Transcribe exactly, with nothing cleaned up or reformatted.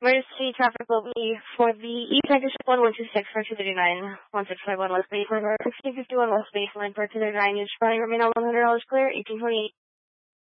Emergency traffic will be for the East Exit one one two six for two thirty-nine, one six five one West Baseline, or fifteen fifty-one West Baseline for two thirty-nine. You should probably remain on one hundred dollars clear, eighteen twenty-eight.